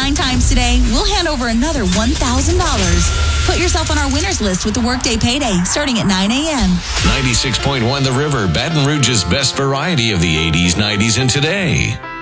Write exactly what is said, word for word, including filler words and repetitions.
nine times today, we'll hand over another one thousand dollars. Put yourself on our winners list with the Workday Payday starting at nine a.m. ninety-six point one The River, Baton Rouge's best variety of the eighties, nineties, and today.